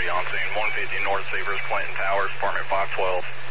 on scene. 150 North Seavers, Clinton Towers, apartment 512.